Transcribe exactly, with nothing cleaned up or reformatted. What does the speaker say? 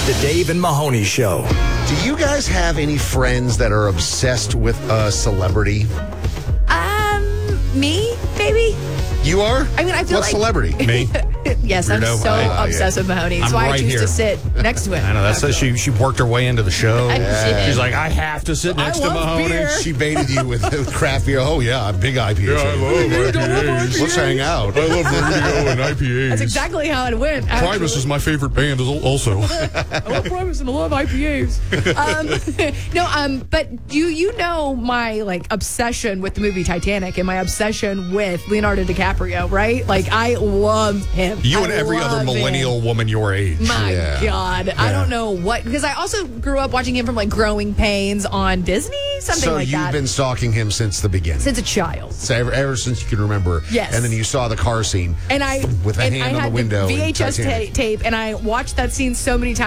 The Dave and Mahoney Show. Do you guys have any friends that are obsessed with a celebrity? Um, me, maybe? You are? I mean, I feel what like... celebrity? Me? Yes, I'm Weirdo. so I- obsessed with Mahoney. That's I'm why right I choose here. to sit next to him. I know. That's that she she worked her way into the show. I did. She's like, I have to sit next I to love Mahoney. beer. She baited you with, with craft beer. Oh, yeah, big I P A. Yeah, I love I P As. Let's hang out. I love radio and I P As. That's exactly how it went. actually. Primus is my favorite band as al- also. I love Primus and I love I P As. Um, no, um, but do you know my like obsession with the movie Titanic and my obsession with Leonardo DiCaprio, right? Like I love him. You I and every other love millennial him. woman your age. My Yeah. God, I don't know what because I also grew up watching him from like Growing Pains on Disney, something So like you've that. been stalking him since the beginning? Since a child. So ever, ever since you can remember. Yes. And then you saw the car scene And I with a and hand I on had the window. V in H S ta- Titanic. tape, and I watched that scene so many times.